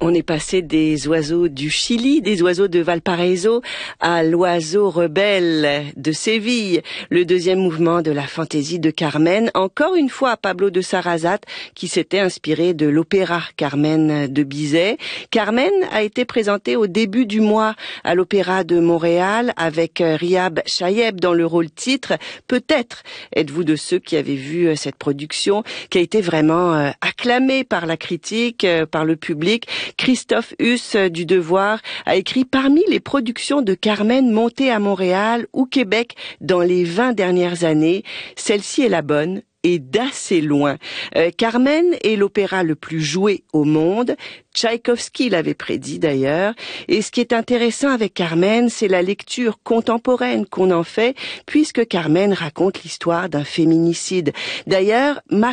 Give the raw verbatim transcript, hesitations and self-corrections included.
On est passé des oiseaux du Chili, des oiseaux de Valparaiso, à l'oiseau rebelle de Séville, le deuxième mouvement de la fantaisie de Carmen, encore une fois Pablo de Sarrazat, qui s'était inspiré de l'opéra Carmen de Bizet. Carmen a été présenté au début du mois à l'Opéra de Montréal avec Rihab Chayeb dans le rôle titre. Peut-être êtes-vous de ceux qui avaient vu cette production qui a été vraiment acclamée par la critique, par le public. Christophe Huss du Devoir a écrit: parmi les productions de Carmen montées à Montréal ou Québec dans les vingt dernières années, celle-ci est la bonne et d'assez loin. Euh, Carmen est l'opéra le plus joué au monde. Tchaïkovski l'avait prédit d'ailleurs. Et ce qui est intéressant avec Carmen, c'est la lecture contemporaine qu'on en fait, puisque Carmen raconte l'histoire d'un féminicide. D'ailleurs,